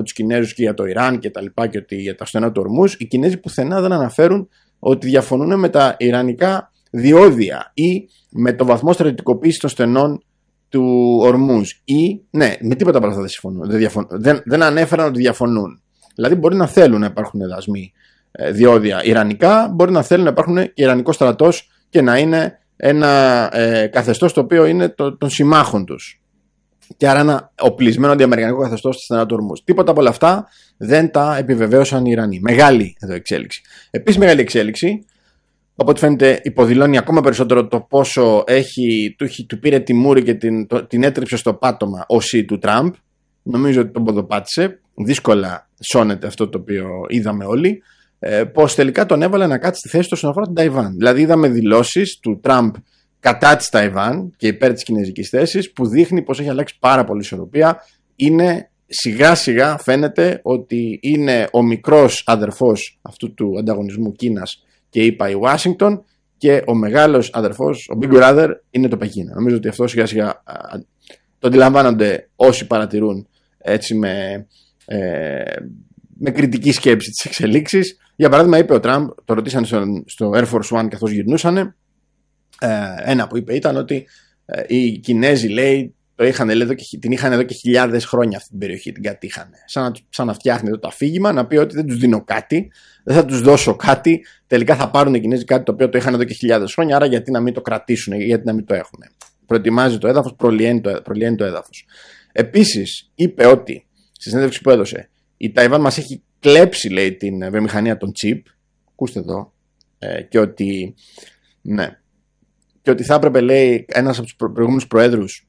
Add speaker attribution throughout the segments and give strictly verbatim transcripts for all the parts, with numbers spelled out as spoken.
Speaker 1: τους Κινέζους και για το Ιράν και τα λοιπά και ότι για τα στενά του Ορμούζ, οι Κινέζοι πουθενά δεν αναφέρουν ότι διαφωνούν με τα ιρανικά διόδια ή με το βαθμό στρατιωτικοποίησης των στενών του Ορμούζ ή, ναι, με τίποτα από αυτά δεν συμφωνούν. Δεν, διαφων, δεν, δεν ανέφεραν ότι διαφωνούν. Δηλαδή μπορεί να θέλουν να υπάρχουν δασμοί ε, διόδια ιρανικά, μπορεί να θέλουν να υπάρχουν και ιρανικός στρατός και να είναι ένα ε, καθεστώς το οποίο είναι το, των συμμάχων τους. Και άρα ένα οπλισμένο αντιαμερικανικό καθεστώς στη στενά του Ορμούζ. Τίποτα από όλα αυτά δεν τα επιβεβαίωσαν οι Ιρανοί. Μεγάλη εδώ εξέλιξη. Επίσης μεγάλη εξέλιξη. Από ό,τι φαίνεται υποδηλώνει ακόμα περισσότερο το πόσο έχει, του, του πήρε τη μούρη και την, το, την έτριψε στο πάτωμα ο Σι του Τραμπ. Νομίζω ότι τον ποδοπάτησε. Δύσκολα σώνεται αυτό το οποίο είδαμε όλοι. Ε, πως τελικά τον έβαλε να κάτσει στη θέση του όσον αφορά την Ταϊβάν. Δηλαδή είδαμε δηλώσεις του Τραμπ κατά της Ταϊβάν και υπέρ της κινέζικης θέσης που δείχνει πως έχει αλλάξει πάρα πολύ η ισορροπία. Είναι σιγά σιγά φαίνεται ότι είναι ο μικρός αδερφός αυτού του ανταγωνισμού Κίνας και είπα η Ουάσιγκτον και ο μεγάλος αδερφός, ο Big Brother, είναι το Πεκίνο. Νομίζω ότι αυτό σιγά σιγά το αντιλαμβάνονται όσοι παρατηρούν έτσι με, ε, με κριτική σκέψη τις εξελίξεις. Για παράδειγμα είπε ο Τραμπ, το ρωτήσαν στο, στο Air Force One καθώς γυρνούσανε, ε, ένα που είπε ήταν ότι ε, οι Κινέζοι λέει το είχαν, λέει, την είχαν εδώ και χιλιάδες χρόνια αυτή την περιοχή, την κατήχανε. Σαν να, σαν να φτιάχνει εδώ το αφήγημα, να πει ότι δεν τους δίνω κάτι, δεν θα τους δώσω κάτι. Τελικά θα πάρουν οι Κινέζοι κάτι το οποίο το είχαν εδώ και χιλιάδες χρόνια, άρα γιατί να μην το κρατήσουν, γιατί να μην το έχουν. Προετοιμάζει το έδαφος, προλυαίνει το, προλυαίνει το έδαφος. Επίσης, είπε ότι στη συνέντευξη που έδωσε, η Ταϊβάν μας έχει κλέψει, λέει, την βιομηχανία των chip. Ακούστε εδώ. Ε, και ότι. Ναι. Και ότι θα έπρεπε, λέει, ένας από τους προηγούμενους προέδρους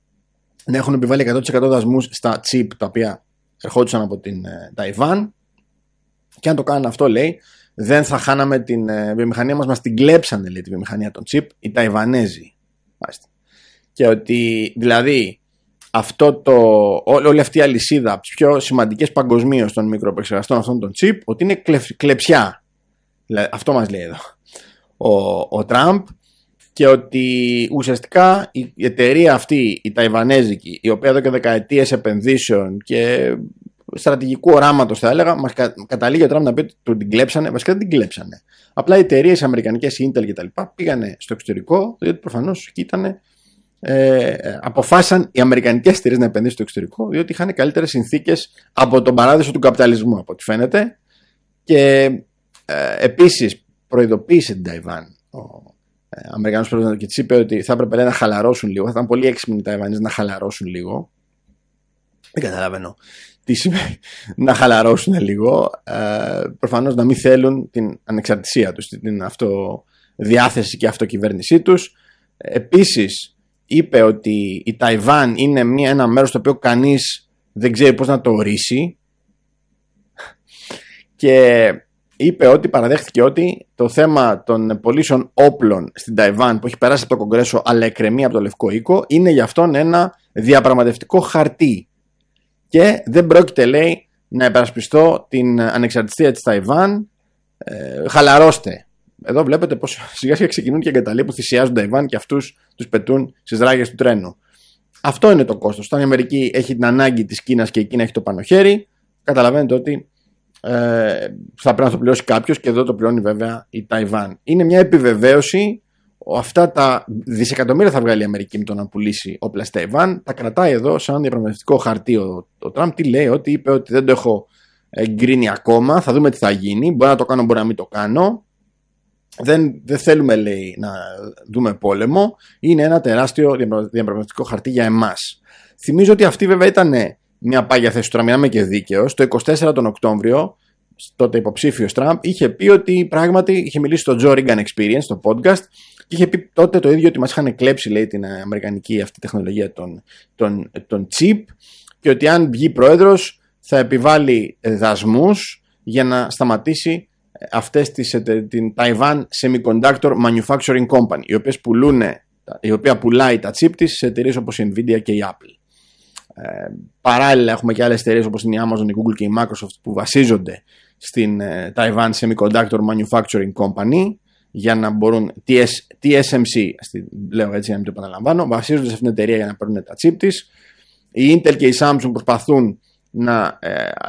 Speaker 1: να έχουν επιβάλει εκατό τοις εκατό δασμούς στα chip τα οποία ερχόντουσαν από την ε, Ταϊβάν. Και αν το κάνανε αυτό, λέει, δεν θα χάναμε την ε, βιομηχανία μας. Μας την κλέψανε, λέει, τη βιομηχανία των chip οι Ταϊβανέζοι. Μάλιστα. Και ότι, δηλαδή, αυτό το, ό, όλη αυτή η αλυσίδα από τις πιο σημαντικές παγκοσμίως των μικροεπεξεργαστών αυτών των chip, ότι είναι κλε, κλεψιά. Δηλαδή, αυτό μας λέει εδώ ο, ο Τραμπ. Και ότι ουσιαστικά η εταιρεία αυτή, η Ταϊβανέζικη, η οποία εδώ και δεκαετίες επενδύσεων και στρατηγικού οράματος θα έλεγα, μας κα, καταλήγει ο Τραμπ να πει ότι την κλέψανε. Βασικά δεν την κλέψανε. Απλά οι εταιρείες αμερικανικές, η Intel κτλ. Πήγανε στο εξωτερικό, διότι προφανώς εκεί ήταν. Ε, αποφάσισαν οι αμερικανικές εταιρείες να επενδύσουν στο εξωτερικό, διότι είχαν καλύτερες συνθήκες από τον παράδεισο του καπιταλισμού, από ό,τι φαίνεται. Και ε, επίσης προειδοποίησε την Ταϊβάν ο ε, Αμερικανός πρόεδρος και της είπε ότι θα έπρεπε, λέει, να χαλαρώσουν λίγο. Θα ήταν πολύ έξυπνοι οι Ταϊβανείς να χαλαρώσουν λίγο. Δεν καταλαβαίνω τι σημαίνει να χαλαρώσουν λίγο. Ε, προφανώς να μην θέλουν την ανεξαρτησία τους, την αυτοδιάθεση και αυτοκυβέρνησή τους. Επίσης είπε ότι η Ταϊβάν είναι μια, ένα μέρος το οποίο κανείς δεν ξέρει πώς να το ορίσει και είπε ότι παραδέχτηκε ότι το θέμα των πωλήσεων όπλων στην Ταϊβάν που έχει περάσει από το Κογκρέσο αλλά εκκρεμεί από το Λευκό Οίκο είναι για αυτόν ένα διαπραγματευτικό χαρτί και δεν πρόκειται, λέει, να υπερασπιστώ την ανεξαρτησία της Ταϊβάν. ε, χαλαρώστε. Εδώ βλέπετε πως σιγά σιγά ξεκινούν και εγκαταλείπουν που θυσιάζουν Ταϊβάν και αυτούς τους πετούν στις ράγες του τρένου. Αυτό είναι το κόστος. Όταν η Αμερική έχει την ανάγκη της Κίνας και η Κίνα έχει το πάνω χέρι, καταλαβαίνετε ότι ε, θα πρέπει να το πληρώσει κάποιος και εδώ το πληρώνει βέβαια η Ταϊβάν. Είναι μια επιβεβαίωση. Αυτά τα δισεκατομμύρια θα βγάλει η Αμερική με το να πουλήσει όπλα στη Ταϊβάν. Τα κρατάει εδώ σαν διαπραγματευτικό χαρτί ο, ο Τραμπ. Τι λέει, ότι είπε ότι δεν το έχω εγκρίνει ακόμα. Θα δούμε τι θα γίνει. Μπορεί να το κάνω, μπορεί να μην το κάνω. Δεν, δεν θέλουμε, λέει, να δούμε πόλεμο. Είναι ένα τεράστιο διαπραγματευτικό χαρτί για εμάς. Θυμίζω ότι αυτή βέβαια ήταν μια πάγια θέση του Τραμπ, μιλάμε και δίκαιος. Το εικοστή τέταρτη τον Οκτώβριο, τότε υποψήφιος Τραμπ, είχε πει ότι πράγματι είχε μιλήσει στο Joe Rogan Experience, στο podcast, και είχε πει τότε το ίδιο ότι μας είχαν κλέψει, λέει, την αμερικανική αυτή τεχνολογία των, των, των chip και ότι αν βγει πρόεδρος θα επιβάλλει δασμούς για να σταματήσει αυτές τις, την Taiwan Semiconductor Manufacturing Company, οι οποίες πουλούν, η οποία πουλάει τα chip της σε εταιρείες όπως η Nvidia και η Apple. Ε, παράλληλα έχουμε και άλλες εταιρείες όπως είναι η Amazon, η Google και η Microsoft που βασίζονται στην ε, Taiwan Semiconductor Manufacturing Company για να μπορούν, τι ες εμ σι, λέω έτσι για να μην το επαναλαμβάνω, βασίζονται σε αυτήν την εταιρεία για να παίρνουν τα chip της. Η Intel και η Samsung προσπαθούν να ε,